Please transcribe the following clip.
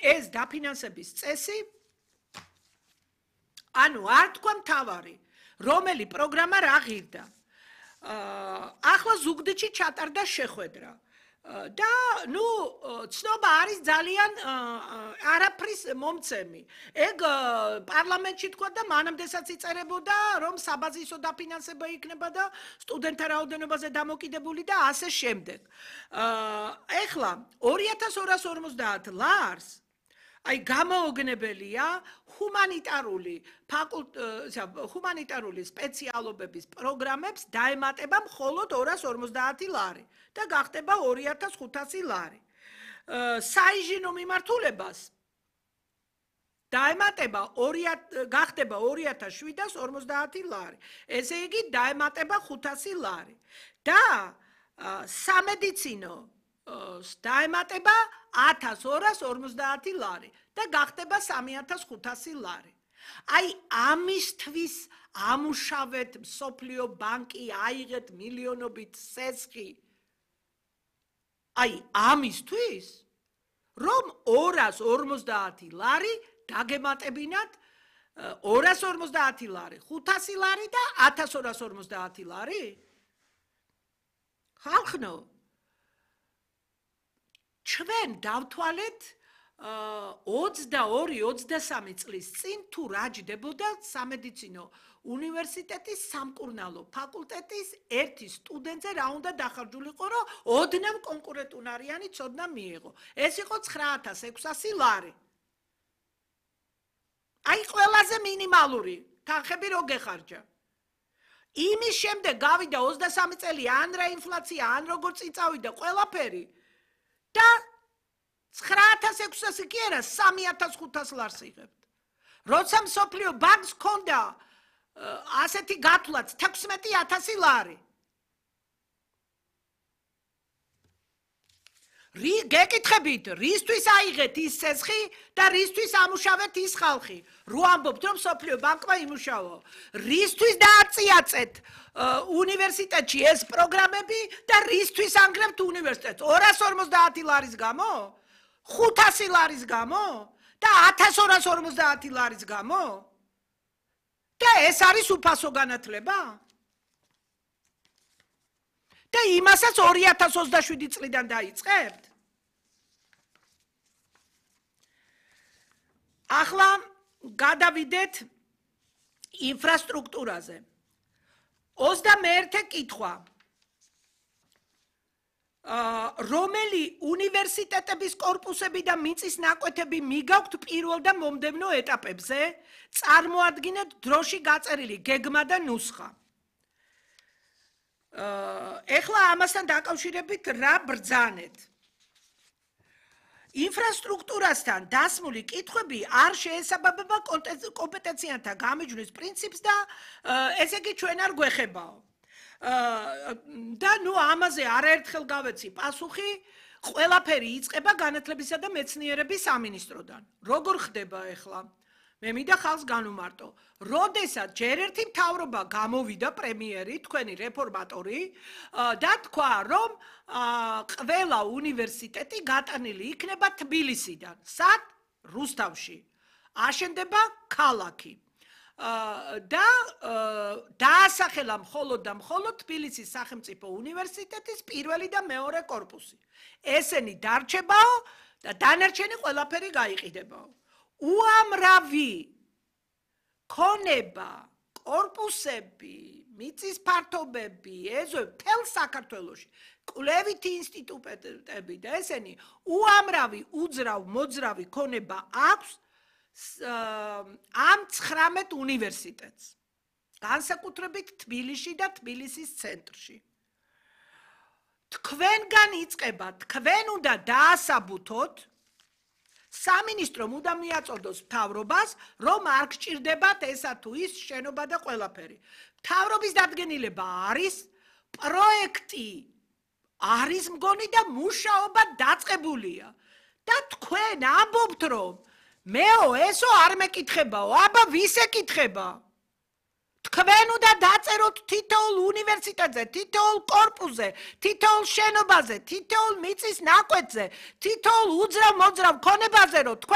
ეს დაფინანსების წესი ანუ არ თქვა მთავარი რომელი პროგრამა რა ღირდა ახლა ზუგდიდში ჩატარდა შეხვედრა და ნუ ცნობა არის ძალიან არაფრის მომცემი ეგ პარლამენტში თქვა და მანამდესაც იწერებოდა რომ საბაზისო დაფინანსება იქნება და სტუდენტთა რაოდენობაზე დამოკიდებული და ასე შემდეგ ეხლა 2250 ლარს აი გამოუგნებელია ჰუმანიტარული სპეციალობების პროგრამებს დაემატება მხოლოდ 250 ლარი და გახდება 2500 ლარი. საინჟინრო მიმართულებას დაემატება გახდება 2750 ლარი. ესე იგი დაემატება 500 ლარი. და სამედიცინო დაემატება 1250 ლარი და გახდება 3500 ლარი. აი ამისთვის ამუშავეთ მსოფლიო ბანკი აიღეთ მილიონობით სესხი. აი ამისთვის რომ 250 ლარი დაგემატებინათ 250 ლარი, 500 ლარი და 1250 ლარი? ხალხო ჩვენ დავთვალეთ 22-23 წლის წინ თუ რაჯდებოდა სამედიცინო უნივერსიტეტის სამკურნალო ფაკულტეტის ერთი სტუდენტზე რა უნდა დახარჯულიყო რომ ოდნავ კონკურენტუნარიანი ცოდნა მიიღო. ეს იყო 9600 ლარი. აი ყველაზე მინიმალური თანხები რო გეხარჯა. იმის შემდეგ გავიდა 23 წელი ან რა ინფლაცია ან როგორც იწავიდა ყველაფერი და 9600 კი არა 3500 ლარს იღებთ. როცა მსოფლიო ბანკს ჰქონდა ასეთი გათვლაც 16000 ლარი. გეკითხებით, რისთვის აიღეთ ის სესხი და რისთვის ამუშავეთ ის ხალხი? რო ამბობთ, რომ მსოფლიო ბანკმა იმუშაო. რისთვის დააწიაწეთ უნივერსიტეტში ეს პროგრამები და რისთვის ანგრევთ უნივერსიტეტს? 250 ლარის გამო? 500 ლარის გამო? და 1250 ლარის გამო? და ეს არის უფასო განათლება? და იმასაც 2027 წლიდან დაიწყებთ? ახლა გადავიდეთ ინფრასტრუქტურაზე. 21 კითხვა. რომელი უნივერსიტეტების კორპუსები და მიწის ნაკვეთები მიგაქვთ პირველ და მომდევნო ეტაპებზე? წარმოადგინეთ დროში გაწერილი გეგმა და ნუსხა. ეხლა ამასთან დაკავშირებით რა ბრძანეთ? ინფრასტრუქტურასთან დასმული კითხვები არ შეესაბამება კომპეტენციათა გამიჯვნის პრინციპს და ესე იგი ჩვენ არ გვეხებაო. და ნუ ამაზე არაერთხელ გავეცი პასუხი, ყველაფერი იწყება განათლებისა და მეცნიერების სამინისტროდან. როგორ ხდება ეხლა? მე მინდა ხალხს განუმარტო. როდესაც ჯერ ერთი მთავრობა გამოვიდა პრემიერი, თქვენი რეფორმატორი და თქვა, რომ ყველა უნივერსიტეტი გატანილი იქნება თბილისიდან. სად? რუსთავში. აშენდება ქალაქი. და დაასახელა მხოლოდ და მხოლოდ თბილისის სახელმწიფო უნივერსიტეტის პირველი და მეორე კორპუსი. ესენი დარჩებაო და დანარჩენი ყველაფერი გაიყიდებაო. უამრავი ქონება, კორპუსები, მიწის ფართობები, ეზოები მთელ საქართველოში, კვლევითი ინსტიტუტები და ესენი უამრავი უძრავ-მოძრავი ქონება აქვს ამ 19 უნივერსიტეტს. განსაკუთრებით თბილისში და თბილისის ცენტრში. თქვენგან იწყება, თქვენ უნდა დაასაბუთოთ სამინისტრო მუდამ მიაწოდოს მთავრობას, რომ არ გჭირდებათ ესა თუ ის შენობა და ყველაფერი. მთავრობის დადგენილება არის, პროექტი არის მგონი და მუშაობა დაწყებულია. და თქვენ ამბობთ, რომ მეო ესო არ მეკითხებაო, აბა ვის ეკითხება? თქვენ უნდა დაწეროთ თითოეულ უნივერსიტეტზე, თითოეულ კორპუსზე, თითოეულ შენობაზე, თითოეულ მიწის ნაკვეთზე, თითოეულ უძრავ-მოძრავ ქონებაზე, რომ